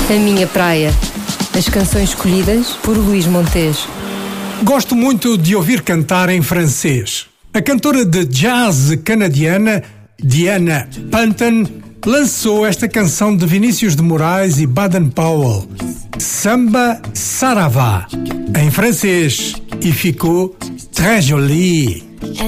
A minha praia. As canções escolhidas por Luís Montes. Gosto muito de ouvir cantar em francês. A cantora de jazz canadiana Diana Panton lançou esta canção de Vinícius de Moraes e Baden Powell, Samba Saravá, em francês, e ficou très jolie.